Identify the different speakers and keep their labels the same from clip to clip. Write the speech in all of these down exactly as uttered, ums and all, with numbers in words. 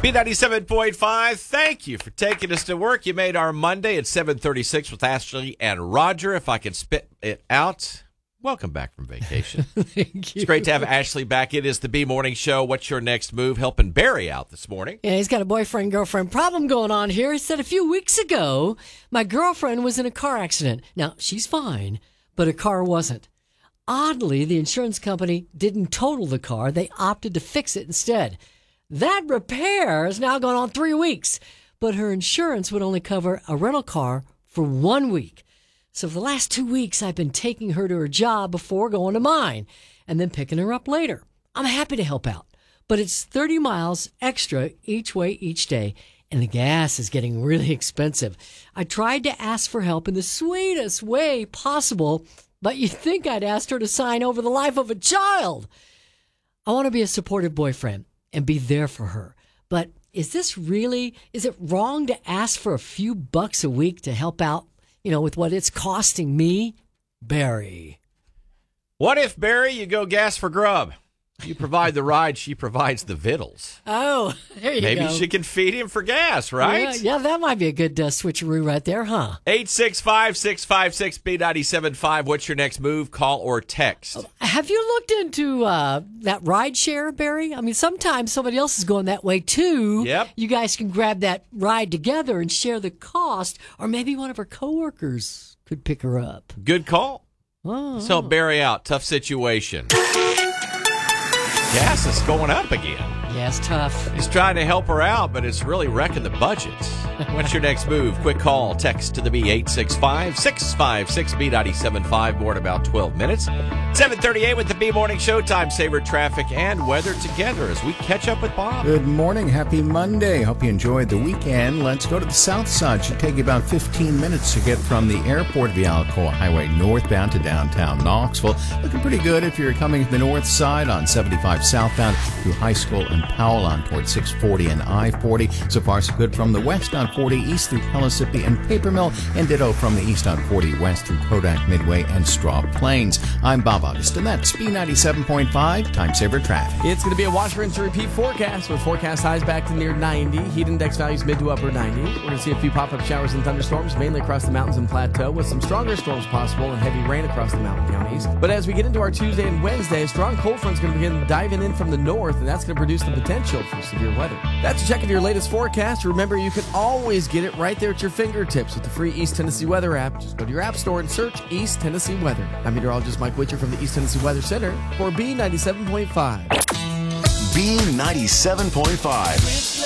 Speaker 1: B ninety-seven point five, thank you for taking us to work. You made our Monday at seven thirty-six with Ashley and Roger. If I can spit it out, welcome back from vacation.
Speaker 2: Thank you.
Speaker 1: It's great to have Ashley back. It is the B Morning Show. What's your next move? Helping Barry out this morning.
Speaker 2: Yeah, he's got a boyfriend-girlfriend problem going on here. He said a few weeks ago, my girlfriend was in a car accident. Now, she's fine, but her car wasn't. Oddly, the insurance company didn't total the car. They opted to fix it instead. That repair has now gone on three weeks, but her insurance would only cover a rental car for one week. So for the last two weeks, I've been taking her to her job before going to mine and then picking her up later. I'm happy to help out, but it's thirty miles extra each way each day, and the gas is getting really expensive. I tried to ask for help in the sweetest way possible, but you'd think I'd asked her to sign over the life of a child. I want to be a supportive boyfriend and be there for her. But is this really, is it wrong to ask for a few bucks a week to help out, you know, with what it's costing me? Barry.
Speaker 1: What if, Barry, you go gas for grub? You provide the ride, she provides the vittles.
Speaker 2: Oh, there you
Speaker 1: Maybe
Speaker 2: go.
Speaker 1: she can feed him for gas, right?
Speaker 2: Yeah, yeah, that might be a good uh, switcheroo right there, huh?
Speaker 1: eight six five, six five six, B nine seven five. What's your next move? Call or text.
Speaker 2: Have you looked into uh, that ride share, Barry? I mean, sometimes somebody else is going that way, too.
Speaker 1: Yep.
Speaker 2: You guys can grab that ride together and share the cost, or maybe one of her coworkers could pick her up.
Speaker 1: Good call.
Speaker 2: Oh.
Speaker 1: Let's help Barry out. Tough situation. Gas is going up again.
Speaker 2: Yeah, it's tough.
Speaker 1: He's trying to help her out, but it's really wrecking the budgets. What's your next move? Quick call, text to the B eight six five, six five six, B nine seven five. More in about twelve minutes. seven thirty-eight with the B Morning Show. Time saver, traffic, and weather together as we catch up with Bob.
Speaker 3: Good morning. Happy Monday. Hope you enjoyed the weekend. Let's go to the south side. Should take you about fifteen minutes to get from the airport via Alcoa Highway northbound to downtown Knoxville. Looking pretty good if you're coming to the north side on seventy-five southbound through High School and Powell on toward six forty and I forty. So far, so good from the west on forty east through Pellissippi and Paper Mill, and ditto from the east on forty west through Kodak Midway and Straw Plains. I'm Bob August, and that's B ninety-seven point five Time Saver Traffic.
Speaker 4: It's going to be a wash, rinse, and repeat forecast with forecast highs back to near ninety. Heat index values mid to upper nineties. We're going to see a few pop-up showers and thunderstorms, mainly across the mountains and plateau, with some stronger storms possible and heavy rain across the mountain counties. But as we get into our Tuesday and Wednesday, a strong cold front's going to begin diving in from the north, and that's going to produce the potential for severe weather. That's a check of your latest forecast. Remember, you can always get it right there at your fingertips with the free East Tennessee Weather app. Just go to your app store and search East Tennessee Weather. I'm meteorologist Mike Witcher from the East Tennessee Weather Center for B ninety-seven point five.
Speaker 5: B ninety-seven point five.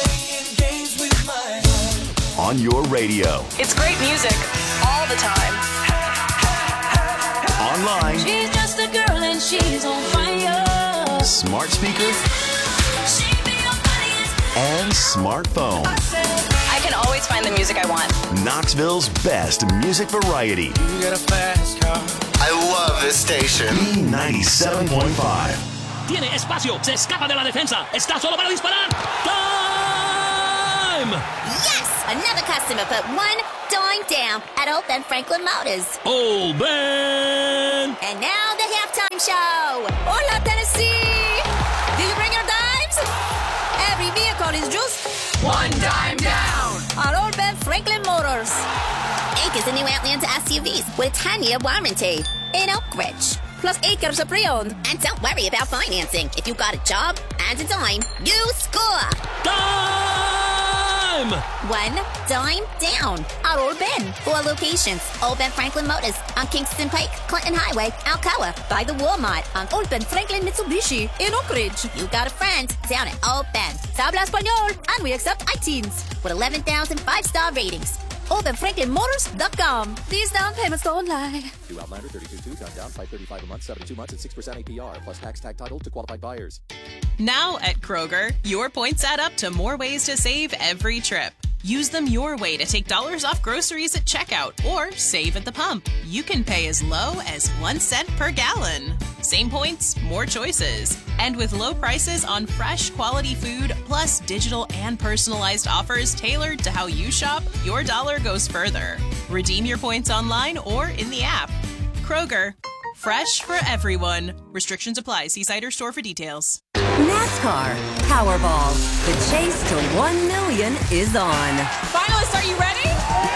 Speaker 5: On your radio.
Speaker 6: It's great music all the time.
Speaker 5: Online.
Speaker 7: She's just a girl and she's on fire.
Speaker 5: Smart speaker. And smartphone.
Speaker 6: I can always find the music I want.
Speaker 5: Knoxville's best music variety.
Speaker 8: You got a fast car.
Speaker 9: I love this station.
Speaker 5: B ninety-seven point five.
Speaker 10: Tiene espacio, se escapa de la defensa, está solo para disparar. Time!
Speaker 11: Yes! Another customer put one dime down at Old Ben Franklin Motors.
Speaker 10: Old Ben!
Speaker 11: And now the halftime show. Hola, Tennessee! Did you bring your dimes? Every vehicle is just
Speaker 6: one dime down
Speaker 11: at Old Ben Franklin Motors. Ink is the new Outlander S U Vs with a ten-year warranty in Oak Ridge. Plus acres of pre-owned. And don't worry about financing. If you got a job and a dime, you score.
Speaker 10: Dime!
Speaker 11: One dime down at Old Ben. Four locations. Old Ben Franklin Motors on Kingston Pike, Clinton Highway, Alcoa. By the Walmart on Old Ben Franklin Mitsubishi in Oak Ridge. You got a friend down at Old Ben. Se habla español. And we accept iTeens with eleven thousand five-star ratings. old ben franklin motors dot com. These down payments go online.
Speaker 12: New Outlander thirty-two two, done down, five thirty-five a month, seventy-two months at six percent A P R, plus tax tag title to qualified buyers.
Speaker 13: Now at Kroger, your points add up to more ways to save every trip. Use them your way to take dollars off groceries at checkout or save at the pump. You can pay as low as one cent per gallon. Same points, more choices. And with low prices on fresh, quality food, plus digital and personalized offers tailored to how you shop, your dollar goes further. Redeem your points online or in the app. Kroger, fresh for everyone. Restrictions apply. See site or store for details.
Speaker 8: NASCAR Powerball. The chase to one million is on.
Speaker 13: Finalists, are you ready?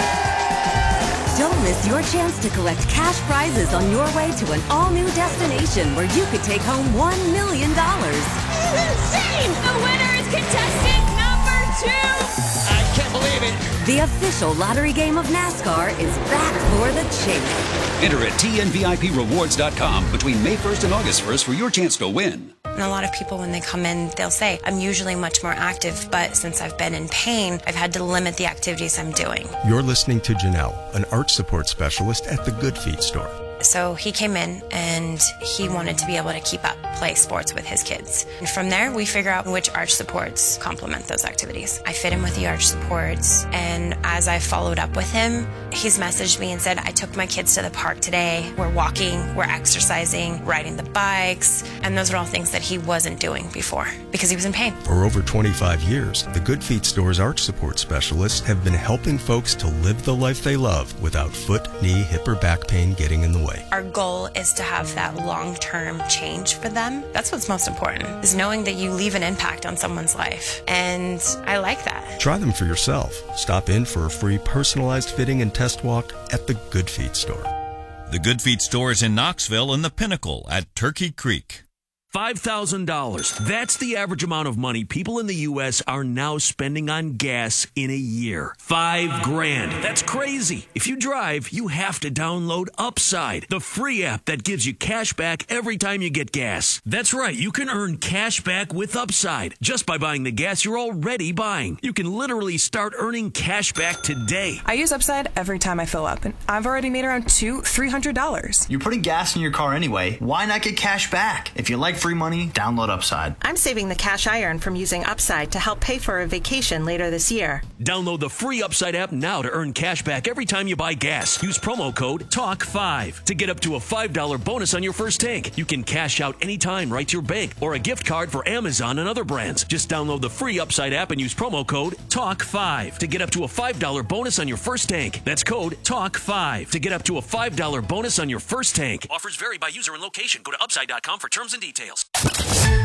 Speaker 8: Don't miss your chance to collect cash prizes on your way to an all-new destination where you could take home one million dollars.
Speaker 7: This is insane! The winner is contestant number two!
Speaker 10: I can't believe it.
Speaker 8: The official lottery game of NASCAR is back for the chase.
Speaker 14: Enter at T N V I P rewards dot com between May first and August first for your chance to win.
Speaker 15: And a lot of people, when they come in, they'll say, I'm usually much more active, but since I've been in pain, I've had to limit the activities I'm doing.
Speaker 16: You're listening to Janelle, an arch support specialist at the Good Feet store.
Speaker 15: So he came in and he wanted to be able to keep up, play sports with his kids. And from there, we figure out which arch supports complement those activities. I fit him with the arch supports, and as I followed up with him, he's messaged me and said, I took my kids to the park today. We're walking, we're exercising, riding the bikes, and those are all things that he wasn't doing before because he was in pain.
Speaker 16: For over twenty-five years, the Good Feet store's arch support specialists have been helping folks to live the life they love without foot, knee, hip, or back pain getting in the way.
Speaker 15: Our goal is to have that long-term change for them. That's what's most important, is knowing that you leave an impact on someone's life. And I like that.
Speaker 16: Try them for yourself. Stop in for a free personalized fitting and test walk at the Good Feet store.
Speaker 17: The Good Feet store is in Knoxville and the Pinnacle at Turkey Creek.
Speaker 18: five thousand dollars. That's the average amount of money people in the U S are now spending on gas in a year. Five grand. That's crazy. If you drive, you have to download Upside, the free app that gives you cash back every time you get gas. That's right. You can earn cash back with Upside just by buying the gas you're already buying. You can literally start earning cash back today.
Speaker 19: I use Upside every time I fill up, and I've already made around two, three hundred dollars.
Speaker 20: You're putting gas in your car anyway. Why not get cash back? If you like free money, download Upside.
Speaker 21: I'm saving the cash I earn from using Upside to help pay for a vacation later this year.
Speaker 18: Download the free Upside app now to earn cash back every time you buy gas. Use promo code talk five to get up to a five dollar bonus on your first tank. You can cash out anytime right to your bank or a gift card for Amazon and other brands. Just download the free Upside app and use promo code talk five to get up to a five dollar bonus on your first tank. That's code talk five to get up to a five dollar bonus on your first tank. Offers vary by user and location. Go to upside dot com for terms and details.